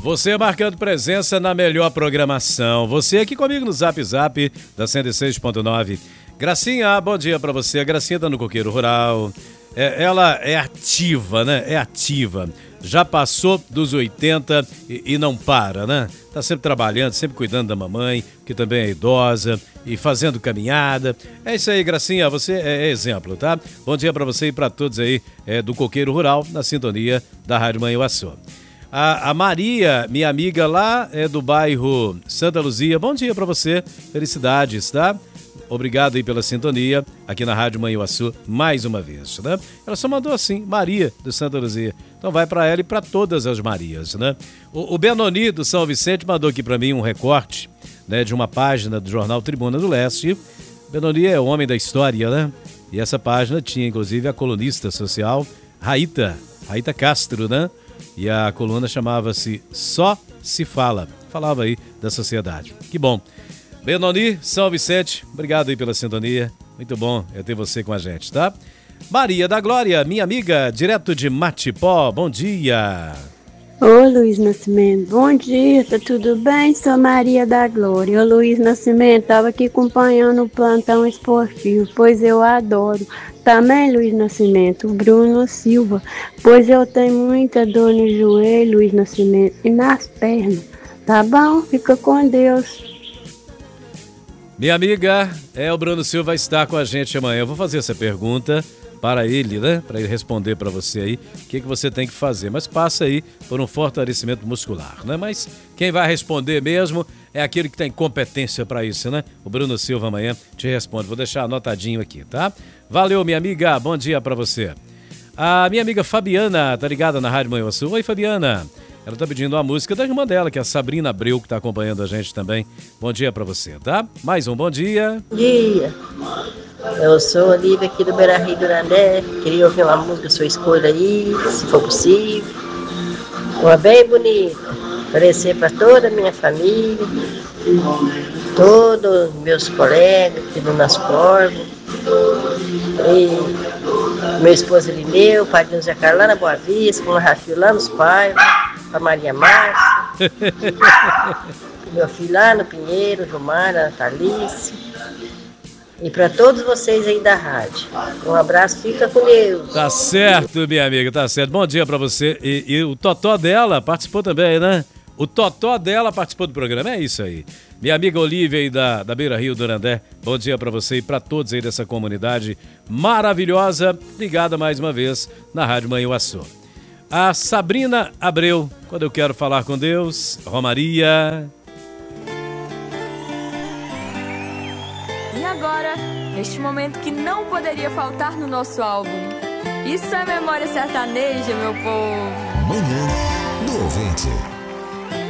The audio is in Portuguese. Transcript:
Você marcando presença na melhor programação. Você aqui comigo no Zap Zap da 106.9. Gracinha, bom dia pra você. A Gracinha tá no Coqueiro Rural. Ela é ativa, né? É ativa. Já passou dos 80 e não para, né? Tá sempre trabalhando, sempre cuidando da mamãe, que também é idosa, e fazendo caminhada. É isso aí, Gracinha, você é exemplo, tá? Bom dia pra você e pra todos aí do Coqueiro Rural, na sintonia da Rádio Mãe Uaçu. A Maria, minha amiga lá do bairro Santa Luzia, bom dia pra você, felicidades, tá? Obrigado aí pela sintonia aqui na Rádio Mãe Uaçu mais uma vez, né? Ela só mandou assim, Maria do Santa Luzia. Então vai para ela e para todas as Marias, né? O Benoni do São Vicente mandou aqui para mim um recorte, né, de uma página do jornal Tribuna do Leste. Benoni é o homem da história, né? E essa página tinha inclusive a colunista social Raíta Castro, né? E a coluna chamava-se Só Se Fala. Falava aí da sociedade. Que bom. Benoni, São Vicente, obrigado aí pela sintonia. Muito bom ter você com a gente, tá? Maria da Glória, minha amiga, direto de Matipó, bom dia. Ô Luiz Nascimento, bom dia, tá tudo bem? Sou Maria da Glória. Ô Luiz Nascimento, tava aqui acompanhando o plantão esportivo, pois eu adoro. Também, Luiz Nascimento, o Bruno Silva, pois eu tenho muita dor no joelho, Luiz Nascimento, e nas pernas. Tá bom? Fica com Deus. Minha amiga, o Bruno Silva vai estar com a gente amanhã. Eu vou fazer essa pergunta para ele, né? Para ele responder para você aí o que você tem que fazer. Mas passa aí por um fortalecimento muscular, né? Mas quem vai responder mesmo é aquele que tem competência para isso, né? O Bruno Silva amanhã te responde. Vou deixar anotadinho aqui, tá? Valeu, minha amiga. Bom dia para você. A minha amiga Fabiana tá ligada na Rádio Mãe Uaçu. Oi, Fabiana. Ela tá pedindo uma música da irmã dela, que é a Sabrina Abreu, que tá acompanhando a gente também. Bom dia pra você, tá? Mais um bom dia. Bom dia. Eu sou a Lívia aqui do Beira Rio do Randé. Queria ouvir uma música, sua escolha aí, se for possível. Uma bem bonita. Oferecer para toda a minha família, todos meus colegas aqui do Nas Corvo. E meu esposo Irineu, padrinho Zé Carlão na Boa Vista, com o Rafio lá nos Paivos. A Maria Márcia, meu filho lá no Pinheiro, Gilmar, Natalice, e para todos vocês aí da rádio. Um abraço, fica com Deus. Tá certo, minha amiga, tá certo. Bom dia para você. E o totó dela participou também, né? O totó dela participou do programa, é isso aí. Minha amiga Olívia aí da Beira Rio do Randé, bom dia para você e para todos aí dessa comunidade maravilhosa, ligada mais uma vez na Rádio Mãe Uaçu. A Sabrina Abreu, quando eu quero falar com Deus, Romaria. E agora, neste momento que não poderia faltar no nosso álbum. Isso é memória sertaneja, meu povo. Manhã do Ouvinte.